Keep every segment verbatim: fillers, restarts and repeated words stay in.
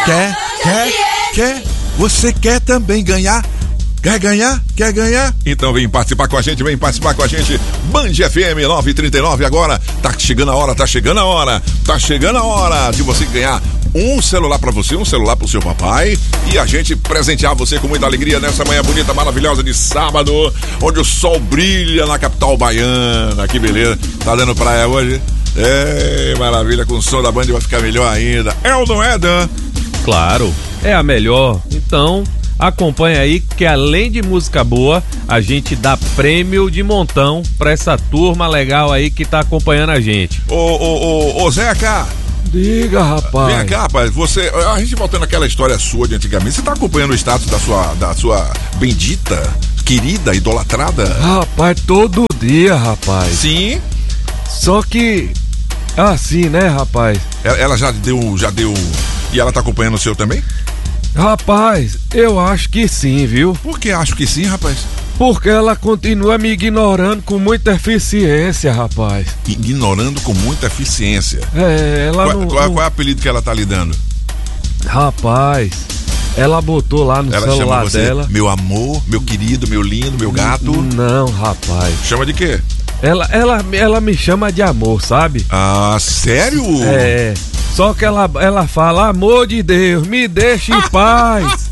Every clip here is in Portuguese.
Quer? Quer? Quer? Você quer também ganhar? Quer ganhar? Quer ganhar? Então vem participar com a gente, vem participar com a gente. Band F M nove e trinta e nove agora. Tá chegando a hora, tá chegando a hora. Tá chegando a hora de você ganhar um celular pra você, um celular pro seu papai. E a gente presentear você com muita alegria nessa manhã bonita, maravilhosa de sábado, onde o sol brilha na capital baiana. Que beleza. Tá dando praia hoje? É, maravilha, com o som da Band vai ficar melhor ainda. É ou não é, Dan? Claro, é a melhor. Então, acompanha aí que além de música boa, a gente dá prêmio de montão pra essa turma legal aí que tá acompanhando a gente. Ô, ô, ô, ô, Zeca. Diga, rapaz. Vem cá, rapaz, você, a gente voltando àquela história sua de antigamente, você tá acompanhando o status da sua, da sua bendita, querida, idolatrada? Rapaz, todo dia, rapaz. Sim. Só que, assim, né, rapaz? Ela, ela já deu, já deu, e ela tá acompanhando o seu também? Rapaz, eu acho que sim, viu? Por que acho que sim, rapaz? Porque ela continua me ignorando com muita eficiência, rapaz. Ignorando com muita eficiência. É, ela qual, não, qual, não... qual é o apelido que ela tá lhe dando? Rapaz, ela botou lá no ela celular chama você dela. Meu amor, meu querido, meu lindo, meu gato. Não, rapaz. Chama de quê? Ela, ela, ela me chama de amor, sabe? Ah, sério? É. Só que ela, ela fala, amor de Deus, me deixa em paz.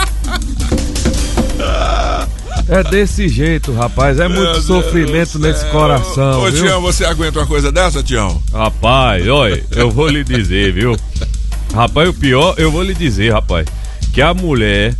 É desse jeito, rapaz. É muito Meu sofrimento Deus nesse coração. Ô, viu? Tião, você aguenta uma coisa dessa, Tião? Rapaz, olha, eu vou lhe dizer, viu? Rapaz, o pior, eu vou lhe dizer, rapaz, que a mulher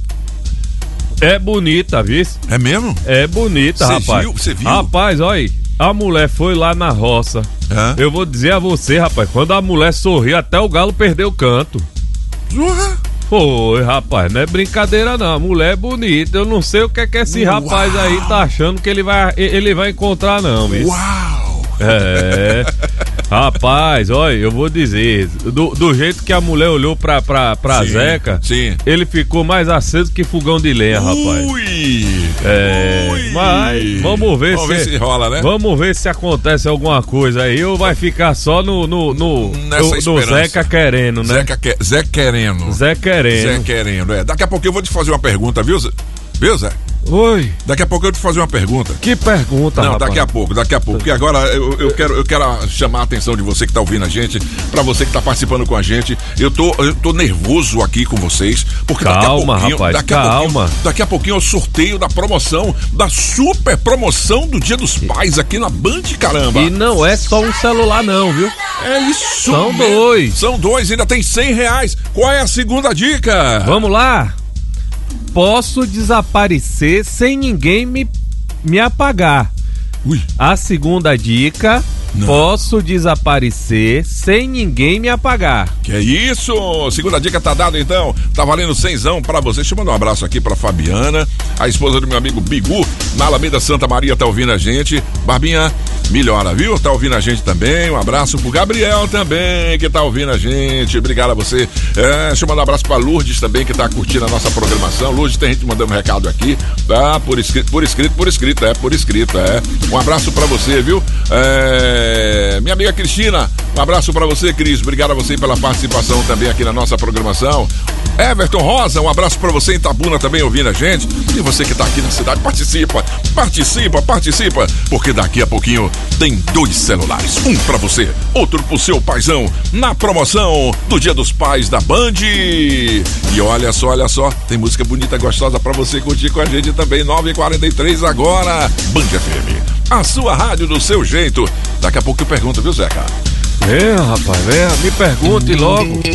é bonita, viu? É mesmo? É bonita, Cê rapaz. Viu? Você viu? Rapaz, olha, a mulher foi lá na roça. Hã? Eu vou dizer a você, rapaz, quando a mulher sorriu, até o galo perdeu o canto. Uhum. Foi, rapaz, não é brincadeira não, a mulher é bonita, eu não sei o que é que esse Uau. rapaz aí tá achando que ele vai, ele vai encontrar não, viu? Uau! É, rapaz, olha, eu vou dizer, do, do jeito que a mulher olhou pra, pra, pra Sim, Zeca, sim. ele ficou mais aceso que fogão de lenha, rapaz. Ui! É, Ui. mas vamos ver, vamos se, ver se rola, né? Vamos ver se acontece alguma coisa aí, ou vai ficar só no, no, no, Nessa no, no Zeca querendo, né? Zeca que, Zé querendo. Zé querendo. Zé querendo, é. Daqui a pouco eu vou te fazer uma pergunta, viu, Zé? Viu, Zé? Oi. Daqui a pouco eu vou te fazer uma pergunta. Que pergunta, Não, rapaz? daqui a pouco, daqui a pouco. Porque agora eu, eu, quero, eu quero chamar a atenção de você que tá ouvindo a gente, pra você que tá participando com a gente. Eu tô, eu tô nervoso aqui com vocês, porque calma, daqui a pouquinho, rapaz, daqui calma. A pouquinho, daqui a pouquinho é o sorteio da promoção, da super promoção do Dia dos Pais aqui na Band, caramba. E não é só um celular não, viu? É isso. São mesmo. dois. São dois, ainda tem cem reais. Qual é a segunda dica? Vamos lá? Posso desaparecer sem ninguém me, me apagar. Ui. A segunda dica, Não. posso desaparecer sem ninguém me apagar. Que é isso? Segunda dica tá dada então. Tá valendo cenzão pra você. Deixa eu mandar um abraço aqui pra Fabiana, a esposa do meu amigo Bigu, na Alameda Santa Maria, tá ouvindo a gente. Barbinha, melhora, viu? Tá ouvindo a gente também. Um abraço pro Gabriel também, que tá ouvindo a gente. Obrigado a você. É, deixa eu mandar um abraço pra Lourdes também, que tá curtindo a nossa programação. Lourdes, tem gente mandando um recado aqui, tá? Por escrito, por escrito, por escrito, é, por escrito, é. Um abraço pra você, viu? É, minha amiga Cristina, um abraço pra você, Cris. Obrigado a você pela participação também aqui na nossa programação. Everton Rosa, um abraço pra você em Itabuna também ouvindo a gente. E você que tá aqui na cidade, participa, participa, participa, porque daqui a pouquinho tem dois celulares, um pra você, outro pro seu paizão, na promoção do Dia dos Pais da Band. E olha só, olha só, tem música bonita, gostosa pra você curtir com a gente também. Nove e quarenta e três agora, Band F M, a sua rádio do seu jeito. Daqui a pouco eu pergunto, viu, Zeca? Venha, rapaz, venha, me pergunte logo.